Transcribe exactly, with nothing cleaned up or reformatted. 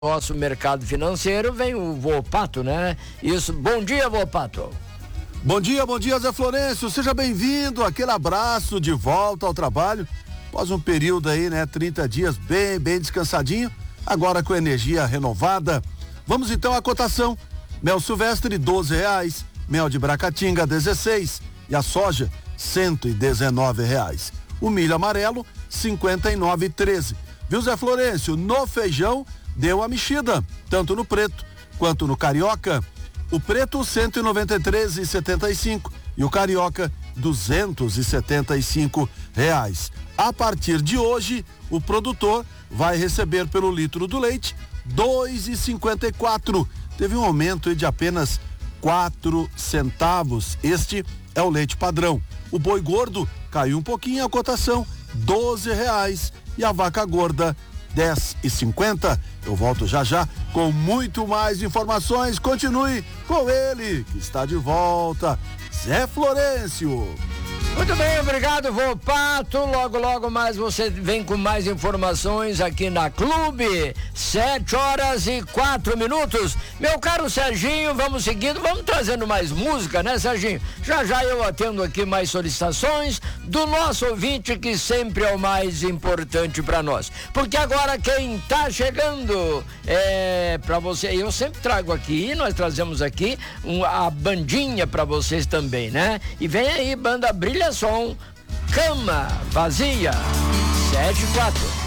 nosso mercado financeiro, vem o Volpato, né? Isso. Bom dia, Volpato. Bom dia, bom dia, Zé Florencio. Seja bem-vindo. Aquele abraço de volta ao trabalho. Após um período aí, né? trinta dias bem, bem descansadinho. Agora com energia renovada. Vamos então à cotação. Mel silvestre, doze reais. Mel de Bracatinga, dezesseis. E a soja, cento e dezenove reais. O milho amarelo, cinquenta e nove e treze. Viu, Zé Florencio? No feijão, deu a mexida, tanto no preto quanto no carioca. O preto cento e noventa e três e setenta e cinco e o carioca duzentos e setenta e cinco reais. A partir de hoje, o produtor vai receber pelo litro do leite dois e cinquenta e quatro. Teve um aumento de apenas quatro centavos. Este é o leite padrão. O boi gordo caiu um pouquinho a cotação, doze reais, e a vaca gorda dez e cinquenta. Eu volto já já com muito mais informações. Continue com ele, que está de volta, Zé Florencio. Muito bem, obrigado, Volpato. Logo, logo mais você vem com mais informações aqui na Clube. Sete horas e quatro minutos. Meu caro Serginho, vamos seguindo, vamos trazendo mais música, né, Serginho? Já já eu atendo aqui mais solicitações do nosso ouvinte, que sempre é o mais importante para nós. Porque agora quem tá chegando é para você, eu sempre trago aqui, nós trazemos aqui um, a bandinha para vocês também, né? E vem aí, banda Brilha Som, Cama Vazia, sete e quatro.